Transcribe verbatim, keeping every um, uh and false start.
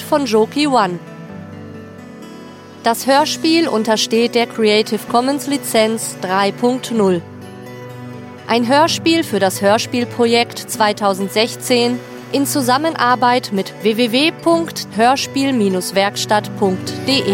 von Joki One. Das Hörspiel untersteht der Creative Commons Lizenz drei Punkt null. Ein Hörspiel für das Hörspielprojekt zweitausendsechzehn in Zusammenarbeit mit w w w punkt hörspiel Bindestrich werkstatt punkt de.